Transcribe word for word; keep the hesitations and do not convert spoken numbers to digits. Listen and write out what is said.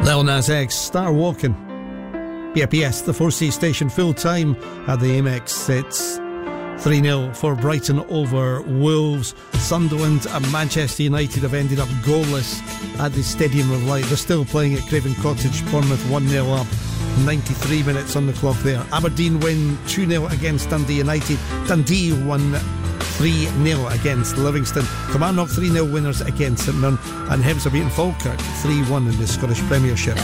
Lil Nas X, Star Walking. B I P S, the four C station, full time at the Amex. It's three nil for Brighton over Wolves. Sunderland and Manchester United have ended up goalless at the Stadium of Light. They're still playing at Craven Cottage. Bournemouth one nil up, ninety-three minutes on the clock there. Aberdeen win two nil against Dundee United. Dundee won three nil against Livingston. Kilmarnock three nil winners against St Mirren. And Hibs have beaten Falkirk three one in the Scottish Premiership.